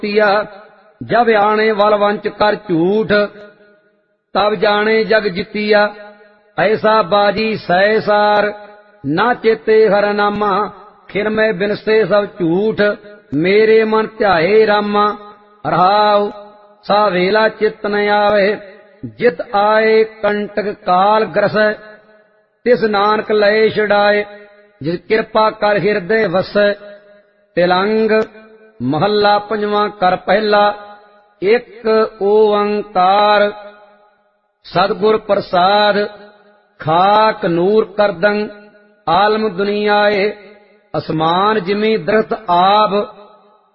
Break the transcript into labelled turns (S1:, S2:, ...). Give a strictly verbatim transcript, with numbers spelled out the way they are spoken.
S1: सुतिया। जब आने वल वंच कर झूठ, तब जाने जग जितिया। ऐसा बाजी सैसार, ना चेते हर नामा। खिन में बिनसे सब झूठ, मेरे मन ध्याए रामा। रहाउ सा वेला चित न आवे, जित आए कंटक काल ग्रसै। तिस नानक लय छुड़ाए, जिस कृपा कर हिरदे वसै। तिलंग महला पंजवां कर पहला। एक ओंकार सतगुर प्रसाद, खाक नूर करदंग आलम दुनियाए। असमान जिमी दरख्त आब,